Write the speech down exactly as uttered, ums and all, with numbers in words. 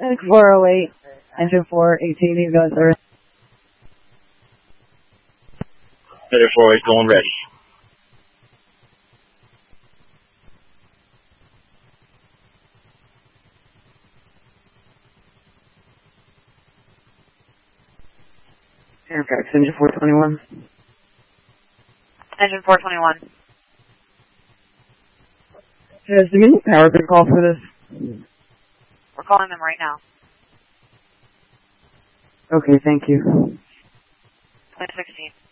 four oh eight, engine four, eighteen, he's going through. Engine four oh eight going ready. Airfax, engine four twenty-one. Engine four twenty-one. Has the Dominion Power been called for this? We're calling them right now. Okay, thank you. twenty sixteen.